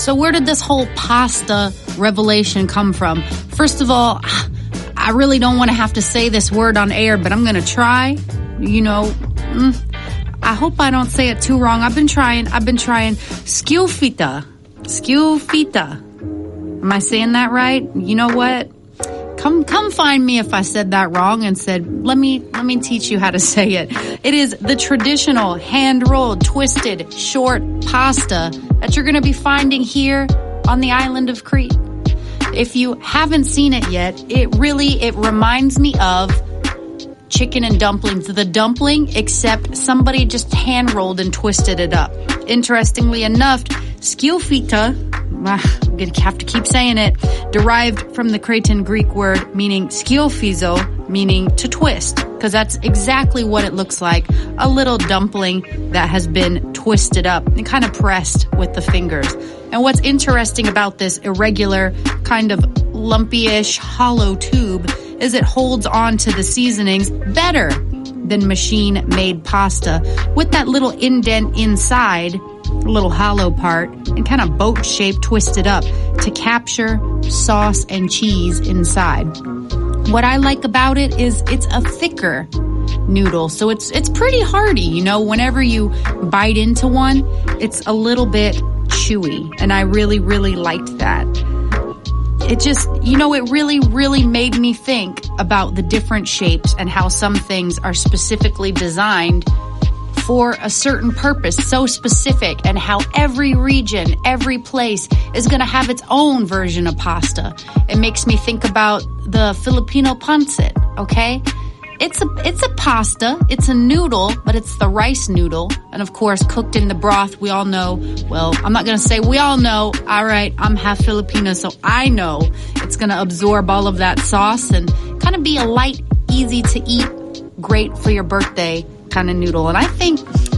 So where did this whole pasta revelation come from? First of all, I really don't want to have to say this word on air, but I'm going to try. You know, I hope I don't say it too wrong. I've been trying. Sciulfita. Am I saying that right? You know what? Come find me if I said that wrong and said, let me teach you how to say it. It is the traditional hand-rolled, twisted, short pasta that you're going to be finding here on the island of Crete. If you haven't seen it yet, it reminds me of chicken and dumplings. The dumpling, except somebody just hand-rolled and twisted it up. Interestingly enough, sciulfita, I'm going to have to keep saying it, derived from the Cretan Greek word meaning sciophizo, meaning to twist, because that's exactly what it looks like, a little dumpling that has been twisted up and kind of pressed with the fingers. And what's interesting about this irregular, kind of lumpy-ish, hollow tube is it holds on to the seasonings better than machine-made pasta, with that little indent inside, little hollow part, and kind of boat shape twisted up to capture sauce and cheese inside. What I like about it is it's a thicker noodle, so it's pretty hearty. You know, whenever you bite into one, it's a little bit chewy, and I really, really liked that. It just, you know, it really, really made me think about the different shapes and how some things are specifically designed for a certain purpose, so specific, and how every region, every place is going to have its own version of pasta. It makes me think about the Filipino pancit, okay? It's a pasta, it's a noodle, but it's the rice noodle, and of course cooked in the broth. We all know, well, I'm not going to say we all know, all right, I'm half Filipino, so I know it's going to absorb all of that sauce and kind of be a light, easy to eat, great for your birthday kind of noodle. And I think